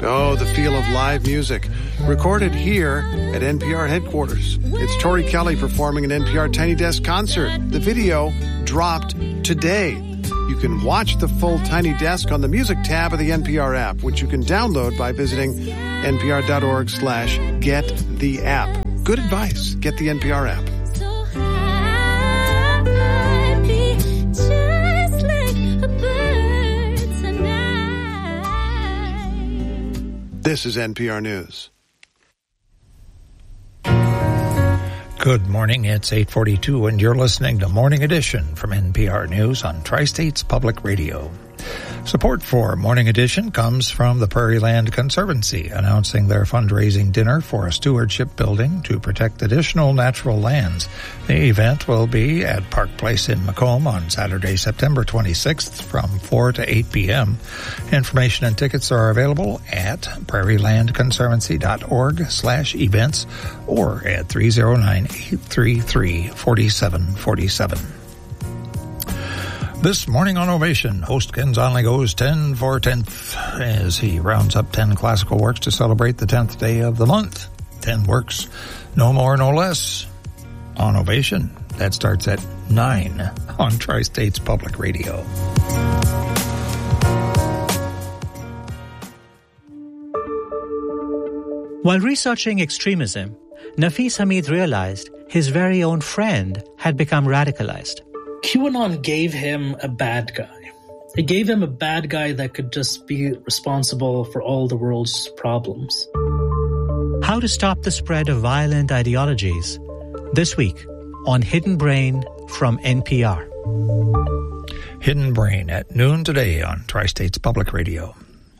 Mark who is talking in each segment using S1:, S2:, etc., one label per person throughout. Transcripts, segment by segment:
S1: Oh, the feel of live music. Recorded here at NPR headquarters. It's Tori Kelly performing an NPR Tiny Desk concert. The video dropped today. You can watch the full Tiny Desk on the music tab of the NPR app, which you can download by visiting npr.org/gettheapp. Good advice. Get the NPR app. This is NPR News.
S2: Good morning. It's 8:42, and you're listening to Morning Edition from NPR News on Tri-States Public Radio. Support for Morning Edition comes from the Prairie Land Conservancy, announcing their fundraising dinner for a stewardship building to protect additional natural lands. The event will be at Park Place in Macomb on Saturday, September 26th from 4 to 8 p.m. Information and tickets are available at prairielandconservancy.org/events or at 309-833-4747. This morning on Ovation, host Ken Zonley goes 10 for 10th as he rounds up 10 classical works to celebrate the 10th day of the month. 10 works, no more, no less, on Ovation. That starts at 9 on Tri-States Public Radio.
S3: While researching extremism, Nafis Hamid realized his very own friend had become radicalized.
S4: QAnon gave him a bad guy. It gave him a bad guy that could just be responsible for all the world's problems.
S3: How to stop the spread of violent ideologies. This week on Hidden Brain from NPR.
S2: Hidden Brain at noon today on Tri-States Public Radio.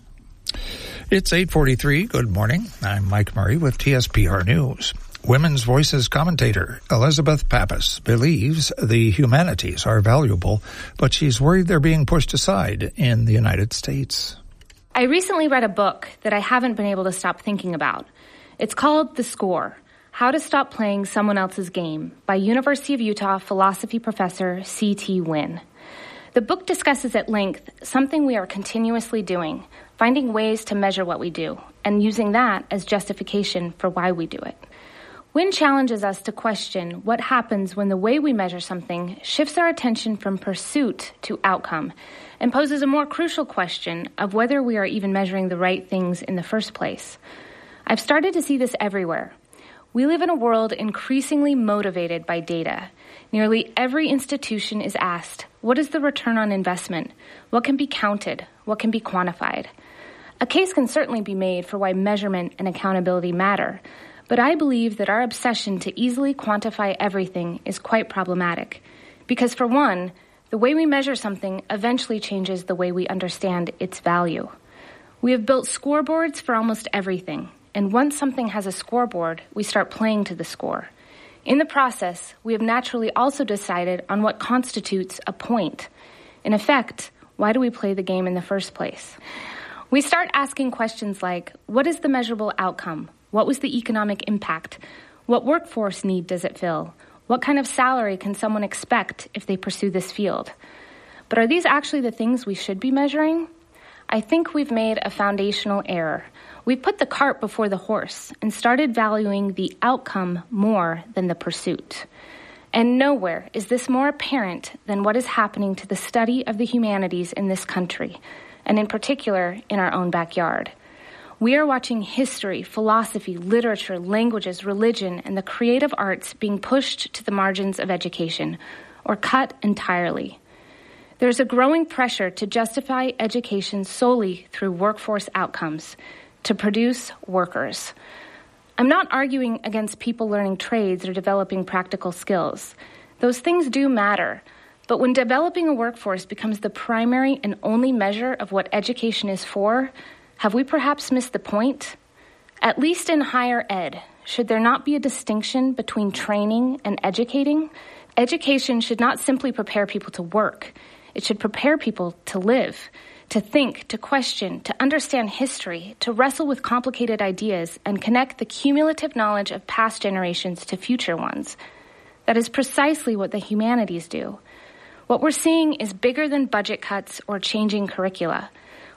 S2: It's 8:43. Good morning. I'm Mike Murray with TSPR News. Women's Voices commentator Elizabeth Pappas believes the humanities are valuable, but she's worried they're being pushed aside in the United States.
S5: I recently read a book that I haven't been able to stop thinking about. It's called The Score: How to Stop Playing Someone Else's Game by University of Utah philosophy professor C.T. Wynn. The book discusses at length something we are continuously doing, finding ways to measure what we do, and using that as justification for why we do it. Wynn challenges us to question what happens when the way we measure something shifts our attention from pursuit to outcome and poses a more crucial question of whether we are even measuring the right things in the first place. I've started to see this everywhere. We live in a world increasingly motivated by data. Nearly every institution is asked, what is the return on investment? What can be counted? What can be quantified? A case can certainly be made for why measurement and accountability matter, but I believe that our obsession to easily quantify everything is quite problematic. Because for one, the way we measure something eventually changes the way we understand its value. We have built scoreboards for almost everything, and once something has a scoreboard, we start playing to the score. In the process, we have naturally also decided on what constitutes a point. In effect, why do we play the game in the first place? We start asking questions like, what is the measurable outcome? What was the economic impact? What workforce need does it fill? What kind of salary can someone expect if they pursue this field? But are these actually the things we should be measuring? I think we've made a foundational error. We put the cart before the horse and started valuing the outcome more than the pursuit. And nowhere is this more apparent than what is happening to the study of the humanities in this country, and in particular in our own backyard. We are watching history, philosophy, literature, languages, religion, and the creative arts being pushed to the margins of education, or cut entirely. There's a growing pressure to justify education solely through workforce outcomes, to produce workers. I'm not arguing against people learning trades or developing practical skills. Those things do matter, but when developing a workforce becomes the primary and only measure of what education is for, have we perhaps missed the point? At least in higher ed, should there not be a distinction between training and educating? Education should not simply prepare people to work. It should prepare people to live, to think, to question, to understand history, to wrestle with complicated ideas, and connect the cumulative knowledge of past generations to future ones. That is precisely what the humanities do. What we're seeing is bigger than budget cuts or changing curricula.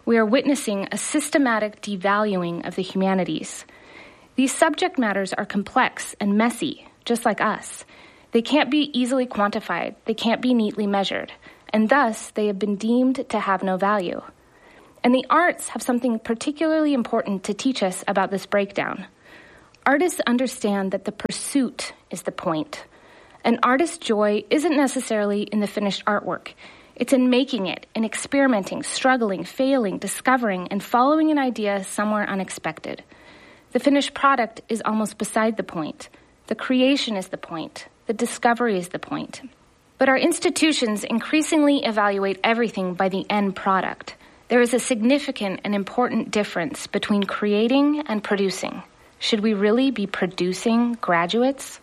S5: We are witnessing a systematic devaluing of the humanities. These subject matters are complex and messy, just like us. They can't be easily quantified, they can't be neatly measured, and thus they have been deemed to have no value. And the arts have something particularly important to teach us about this breakdown. Artists understand that the pursuit is the point. An artist's joy isn't necessarily in the finished artwork. It's in making it, in experimenting, struggling, failing, discovering, and following an idea somewhere unexpected. The finished product is almost beside the point. The creation is the point. The discovery is the point. But our institutions increasingly evaluate everything by the end product. There is a significant and important difference between creating and producing. Should we really be producing graduates?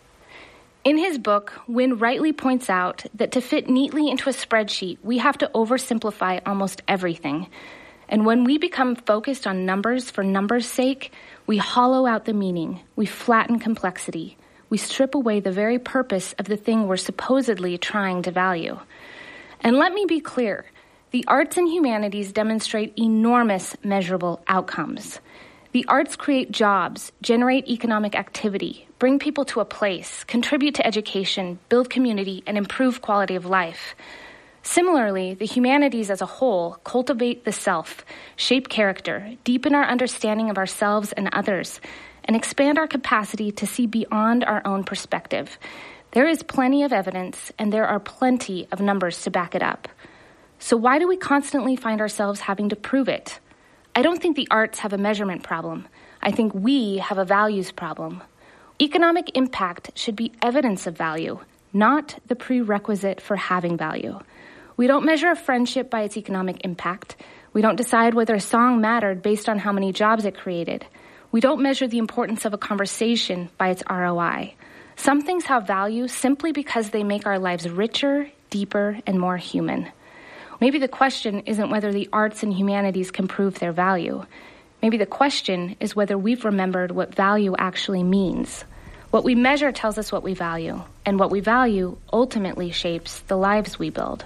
S5: In his book, Wynne rightly points out that to fit neatly into a spreadsheet, we have to oversimplify almost everything. And when we become focused on numbers for numbers' sake, we hollow out the meaning, we flatten complexity, we strip away the very purpose of the thing we're supposedly trying to value. And let me be clear, the arts and humanities demonstrate enormous measurable outcomes. The arts create jobs, generate economic activity, bring people to a place, contribute to education, build community, and improve quality of life. Similarly, the humanities as a whole cultivate the self, shape character, deepen our understanding of ourselves and others, and expand our capacity to see beyond our own perspective. There is plenty of evidence, and there are plenty of numbers to back it up. So why do we constantly find ourselves having to prove it? I don't think the arts have a measurement problem. I think we have a values problem. Economic impact should be evidence of value, not the prerequisite for having value. We don't measure a friendship by its economic impact. We don't decide whether a song mattered based on how many jobs it created. We don't measure the importance of a conversation by its ROI. Some things have value simply because they make our lives richer, deeper, and more human. Maybe the question isn't whether the arts and humanities can prove their value. Maybe the question is whether we've remembered what value actually means. What we measure tells us what we value, and what we value ultimately shapes the lives we build.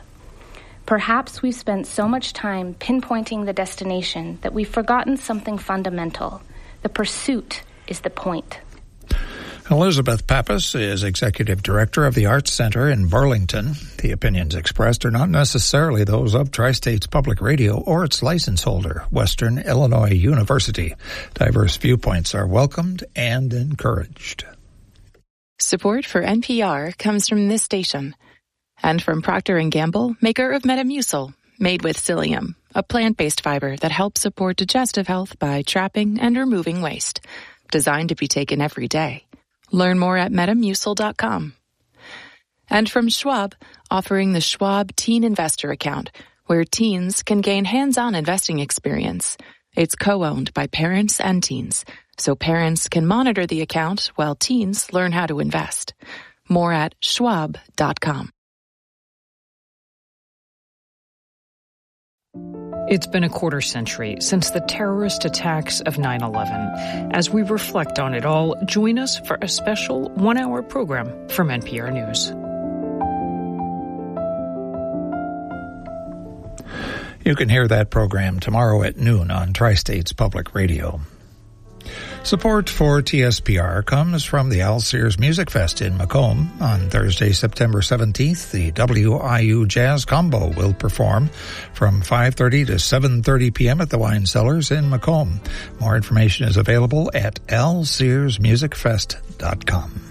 S5: Perhaps we've spent so much time pinpointing the destination that we've forgotten something fundamental. The pursuit is the point.
S2: Elizabeth Pappas is Executive Director of the Arts Center in Burlington. The opinions expressed are not necessarily those of Tri-States Public Radio or its license holder, Western Illinois University. Diverse viewpoints are welcomed and encouraged.
S6: Support for NPR comes from this station and from Procter & Gamble, maker of Metamucil, made with psyllium, a plant-based fiber that helps support digestive health by trapping and removing waste. Designed to be taken every day. Learn more at Metamucil.com. And from Schwab, offering the Schwab Teen Investor Account, where teens can gain hands-on investing experience. It's co-owned by parents and teens, so parents can monitor the account while teens learn how to invest. More at Schwab.com.
S7: It's been a quarter century since the terrorist attacks of 9/11. As we reflect on it all, join us for a special one-hour program from NPR News.
S2: You can hear that program tomorrow at noon on Tri-States Public Radio. Support for TSPR comes from the Al Sears Music Fest in Macomb. On Thursday, September 17th, the WIU Jazz Combo will perform from 5:30 to 7:30 p.m. at the Wine Cellars in Macomb. More information is available at alsearsmusicfest.com.